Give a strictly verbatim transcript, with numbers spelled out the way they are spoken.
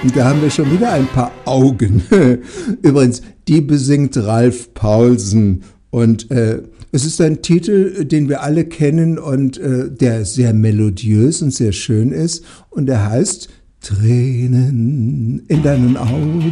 Und da haben wir schon wieder ein paar Augen. Übrigens, die besingt Ralf Paulsen. Und äh, es ist ein Titel, den wir alle kennen und äh, der sehr melodiös und sehr schön ist. Und der heißt Tränen in deinen Augen.